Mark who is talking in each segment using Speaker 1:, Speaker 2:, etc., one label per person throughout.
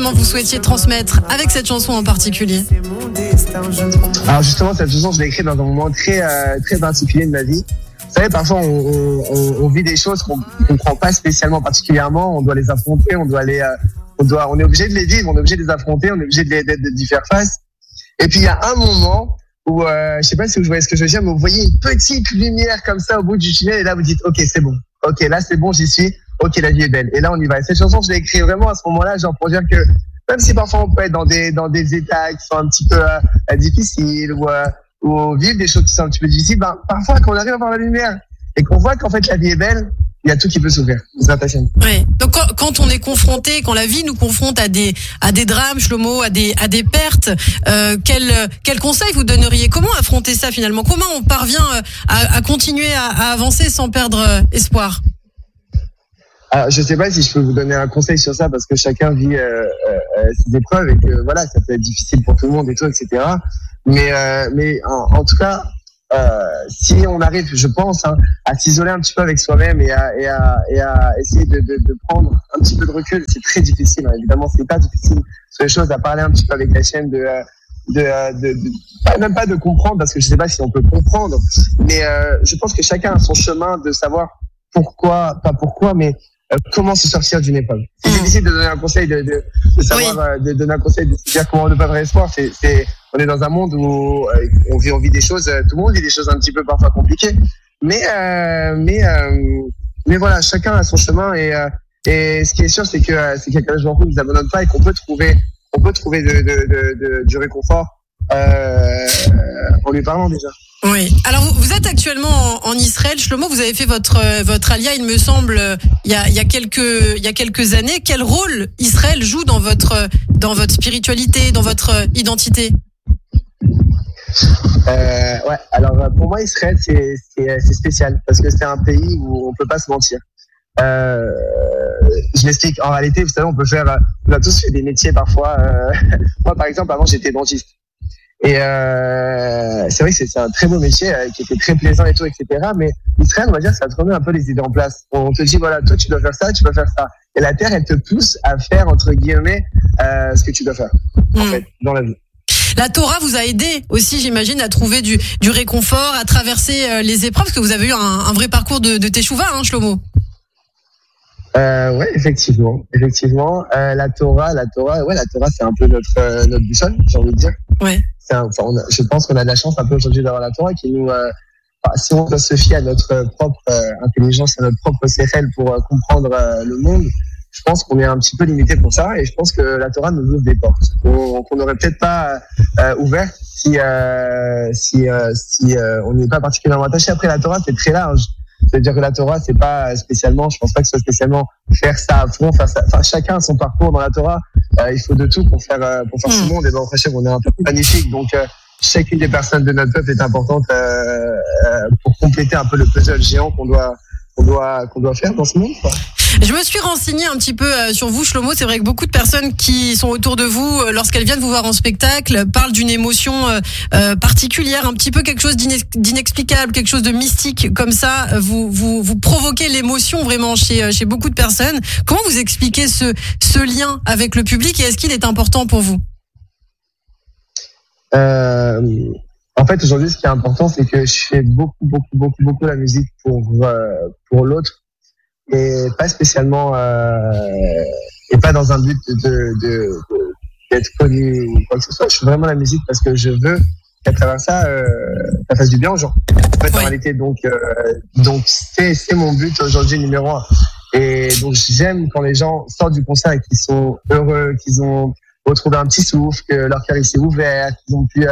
Speaker 1: justement vous souhaitiez transmettre avec cette chanson en particulier?
Speaker 2: Alors justement, cette chanson, je l'ai écrite dans un moment très particulier de ma vie. Vous savez, parfois, on vit des choses qu'on ne comprend pas spécialement particulièrement. On doit les affronter, on est obligé de les vivre, on est obligé de les affronter, on est obligé d'y faire face. Et puis, il y a un moment où, je sais pas si vous voyez ce que je veux dire, mais vous voyez une petite lumière comme ça au bout du tunnel, et là, vous dites, OK, c'est bon. OK, là, c'est bon, j'y suis. OK, la vie est belle. Et là, on y va. Et cette chanson, je l'ai écrite vraiment à ce moment-là, genre pour dire que même si parfois on peut être dans des états qui sont un petit peu difficiles ou vivre des choses qui sont un petit peu difficiles, parfois quand on arrive à voir la lumière et qu'on voit qu'en fait la vie est belle, il y a tout qui peut s'ouvrir. Ça passionne.
Speaker 1: Ouais. Donc quand on est confronté, quand la vie nous confronte à des drames, Shlomo, à des pertes, quel conseil vous donneriez? Comment affronter ça finalement? Comment on parvient à continuer à avancer sans perdre espoir?
Speaker 2: Alors, je sais pas si je peux vous donner un conseil sur ça parce que chacun vit ses épreuves et que voilà, ça peut être difficile pour tout le monde et tout, etc. Mais en tout cas, si on arrive, je pense, à s'isoler un petit peu avec soi-même et à essayer de prendre un petit peu de recul, c'est très difficile. Évidemment, c'est pas difficile sur les choses, à parler un petit peu avec la chaîne même pas de comprendre parce que je sais pas si on peut comprendre, mais je pense que chacun a son chemin de savoir pourquoi, pas pourquoi, mais comment se sortir d'une épreuve. C'est difficile de donner un conseil de savoir, de donner un conseil de dire comment ne pas avoir espoir. On est dans un monde où on vit des choses, tout le monde vit des choses un petit peu parfois compliquées, mais voilà, chacun a son chemin et ce qui est sûr, c'est que qu'Akadosh Baruch Hu ne nous abandonne pas et qu'on peut trouver du réconfort en lui parlant déjà.
Speaker 1: Oui. Alors vous êtes actuellement en Israël, Shlomo. Vous avez fait votre alia, il me semble, il y a quelques années. Quel rôle Israël joue dans votre spiritualité, dans votre identité?
Speaker 2: Ouais. Alors pour moi, Israël c'est spécial parce que c'est un pays où on peut pas se mentir. Je m'explique. En réalité, vous savez, on a tous fait des métiers parfois. Moi, par exemple, avant, j'étais dentiste. Et c'est vrai que c'est un très beau métier qui était très plaisant et tout, etc. Mais Israël, on va dire, ça te remet un peu les idées en place. On te dit, voilà, toi, tu dois faire ça, tu dois faire ça. Et la terre, elle te pousse à faire, entre guillemets, ce que tu dois faire, en fait, dans la vie.
Speaker 1: La Torah vous a aidé aussi, j'imagine, à trouver du réconfort, à traverser les épreuves, parce que vous avez eu un vrai parcours de teshuva, Shlomo.
Speaker 2: Ouais, effectivement. La Torah, c'est un peu notre boussole, j'ai envie de dire.
Speaker 1: Ouais.
Speaker 2: Je pense qu'on a de la chance un peu aujourd'hui d'avoir la Torah qui nous, si on doit se fier à notre propre intelligence, à notre propre sechel pour comprendre le monde, je pense qu'on est un petit peu limité pour ça et je pense que la Torah nous ouvre des portes qu'on n'aurait peut-être pas ouvertes si on n'est pas particulièrement attaché. Après, la Torah, c'est très large. C'est-à-dire que la Torah, c'est pas spécialement, je pense pas que ce soit spécialement faire ça à fond, faire ça. Enfin, chacun a son parcours dans la Torah. Il faut de tout pour faire ce monde. Et ben, on est un peu magnifique. Donc, chacune des personnes de notre peuple est importante pour compléter un peu le puzzle géant qu'on doit faire dans ce monde, quoi.
Speaker 1: Je me suis renseignée un petit peu sur vous, Shlomo. C'est vrai que beaucoup de personnes qui sont autour de vous, lorsqu'elles viennent vous voir en spectacle, parlent d'une émotion particulière, un petit peu quelque chose d'inexplicable, quelque chose de mystique comme ça. Vous provoquez l'émotion vraiment chez beaucoup de personnes. Comment vous expliquez ce lien avec le public et est-ce qu'il est important pour vous?
Speaker 2: En fait, aujourd'hui, ce qui est important, c'est que je fais beaucoup la musique pour l'autre. Et pas spécialement et pas dans un but d'être connu ou quoi que ce soit. Je fais vraiment la musique parce que je veux qu'à travers ça fasse du bien aux gens. En fait, en réalité, donc c'est mon but aujourd'hui numéro 1. Et donc j'aime quand les gens sortent du concert et qu'ils sont heureux, qu'ils ont retrouvé un petit souffle, que leur cœur s'est ouvert, qu'ils ont pu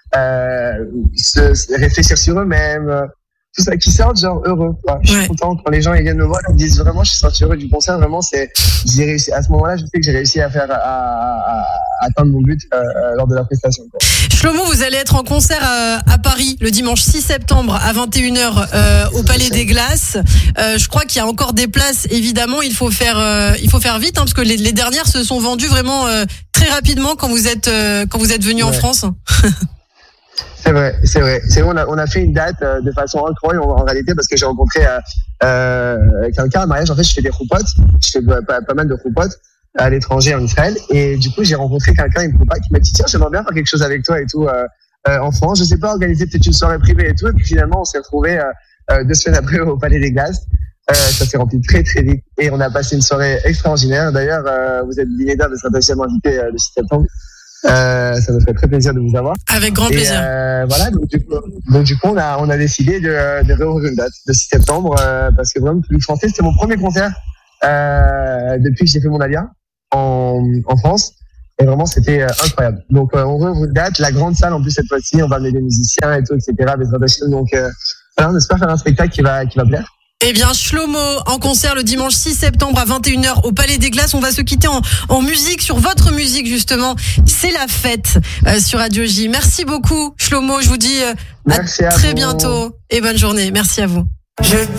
Speaker 2: se réfléchir sur eux-mêmes. Tout ça, qui sortent genre heureux, quoi. Je suis content quand les gens ils viennent me voir, ils me disent vraiment je suis sorti heureux du concert, vraiment j'ai réussi. À ce moment-là, je sais que j'ai réussi à atteindre mon but lors de la prestation, quoi.
Speaker 1: Shlomo, vous allez être en concert à Paris le dimanche 6 septembre à 21h au Palais des Glaces. Je crois qu'il y a encore des places, évidemment, il faut faire vite parce que les dernières se sont vendues vraiment très rapidement quand vous êtes venu en France.
Speaker 2: C'est vrai. On a fait une date de façon incroyable en réalité parce que j'ai rencontré quelqu'un à mariage. En fait, je fais des roupotes, je fais pas mal de roupotes. à l'étranger en Israël. Et du coup, j'ai rencontré quelqu'un, il me contacte, qui m'a dit tiens, j'aimerais bien faire quelque chose avec toi et tout en France. Je sais pas, organiser peut-être une soirée privée et tout. Et puis finalement, on s'est retrouvés 2 semaines après au Palais des Glaces. Ça s'est rempli très très vite et on a passé une soirée extraordinaire. D'ailleurs, vous êtes billetaire de s'attacher à m'inviter le 6 septembre. Ça nous fait très plaisir de vous avoir.
Speaker 1: Avec grand plaisir.
Speaker 2: Voilà, donc du coup, on a décidé de réouvrir une date le 6 septembre parce que vraiment, Public Français, c'était mon premier concert depuis que j'ai fait mon alia en France. Et vraiment, c'était incroyable. Donc, on réouvre une date, la grande salle en plus cette fois-ci, on va amener des musiciens et tout, etc. Donc, voilà, on espère faire un spectacle qui va plaire.
Speaker 1: Eh bien, Shlomo en concert le dimanche 6 septembre à 21h au Palais des Glaces. On va se quitter en musique, sur votre musique justement. C'est la fête sur Radio J. Merci beaucoup Shlomo, je vous dis à très bientôt et bonne journée. Merci à vous.